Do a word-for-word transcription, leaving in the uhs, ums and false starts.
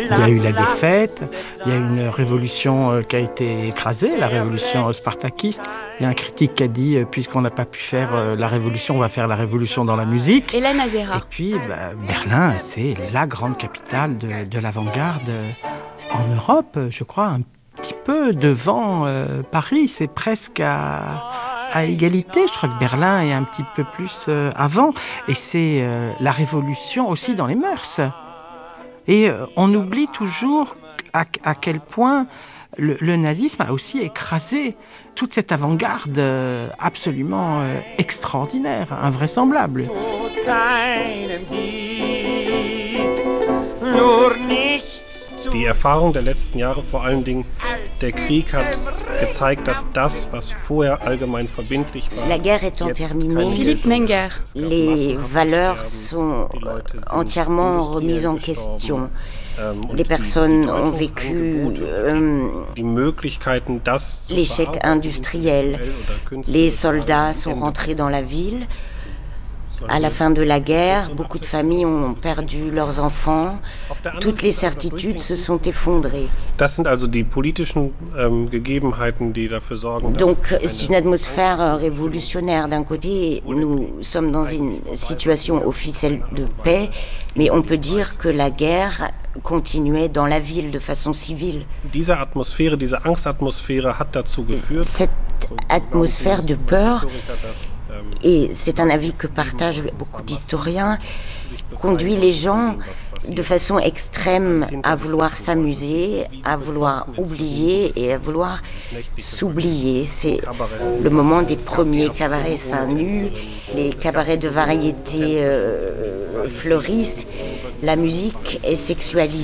Il y a eu la défaite, il y a une révolution qui a été écrasée, la révolution spartakiste. Il y a un critique qui a dit, puisqu'on n'a pas pu faire la révolution, on va faire la révolution dans la musique. Hélène Azera. Et puis, bah, Berlin, c'est la grande capitale de, de l'avant-garde en Europe, je crois, un petit peu devant euh, Paris. C'est presque à, à égalité. Je crois que Berlin est un petit peu plus euh, avant. Et c'est euh, la révolution aussi dans les mœurs. Et euh, on oublie toujours à, à quel point le, le nazisme a aussi écrasé toute cette avant-garde euh, absolument euh, extraordinaire, invraisemblable. Die Erfahrung der letzten Jahre, vor allen Dingen der Krieg, hat gezeigt, dass das, was vorher allgemein verbindlich war, la guerre étant terminée, Philippe Menger. Les valeurs sont entièrement remises en question. Les personnes ont vécu euh, l'échec industriel. Les soldats sont rentrés dans la ville. À la fin de la guerre, beaucoup de familles ont perdu leurs enfants. Toutes les certitudes se sont effondrées. Donc, c'est une atmosphère révolutionnaire. D'un côté, nous sommes dans une situation officielle de paix, mais on peut dire que la guerre continuait dans la ville de façon civile. Cette atmosphère de peur, et c'est un avis que partagent beaucoup d'historiens, conduit les gens de façon extrême à vouloir s'amuser, à vouloir oublier et à vouloir s'oublier. C'est le moment des premiers cabarets seins nus, les cabarets de variété euh, fleurissent, la musique est sexualisée.